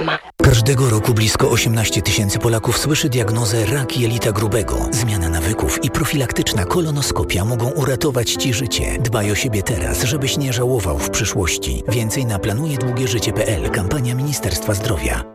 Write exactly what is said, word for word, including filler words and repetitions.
Reklama. Każdego roku blisko osiemnaście tysięcy Polaków słyszy diagnozę rak jelita grubego. Zmiana nawyków i profilaktyczna kolonoskopia mogą uratować Ci życie. Dbaj o siebie teraz, żebyś nie żałował w przyszłości. Więcej na planujedługieżycie kropka p l. Kampania Ministerstwa Zdrowia.